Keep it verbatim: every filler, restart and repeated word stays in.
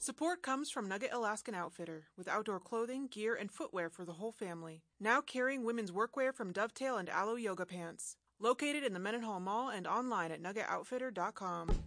Support comes from Nugget Alaskan Outfitter, with outdoor clothing, gear, and footwear for the whole family. Now carrying women's workwear from Dovetail and Aloe Yoga Pants. Located in the Mendenhall Mall and online at nugget outfitter dot com.